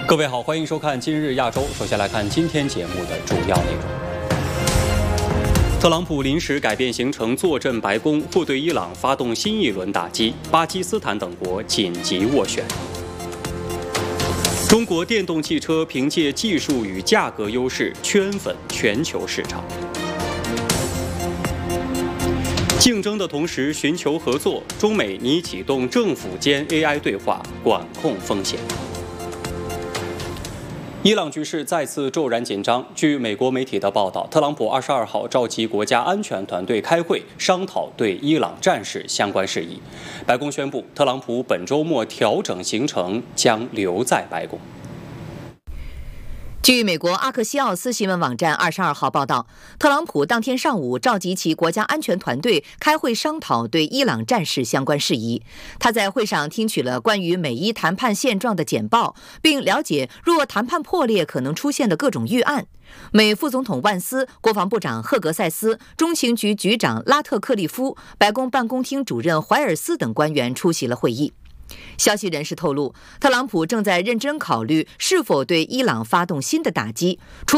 各位好，欢迎收看《今日亚洲》。首先来看今天节目的主要内容。特朗普临时改变行程坐镇白宫，或对伊朗发动新一轮打击。巴基斯坦等国紧急斡旋。中国电动汽车凭借技术与价格优势圈粉全球市场。竞争的同时寻求合作，中美拟启动政府间 AI 对话，管控风险。伊朗局势再次骤然紧张。据美国媒体的报道，特朗普22号召集国家安全团队开会，商讨对伊朗战事相关事宜。白宫宣布，特朗普本周末调整行程，将留在白宫。 据美国阿克西奥斯新闻网站22号报道，特朗普当天上午召集其国家安全团队开会商讨对伊朗战事相关事宜。他在会上听取了关于美伊谈判现状的简报，并了解若谈判破裂可能出现的各种预案。美副总统万斯、国防部长赫格塞斯、中情局局长拉特克利夫、白宫办公厅主任怀尔斯等官员出席了会议。消息人士透露，特朗普正在认真考虑是否对伊朗发动新的打击。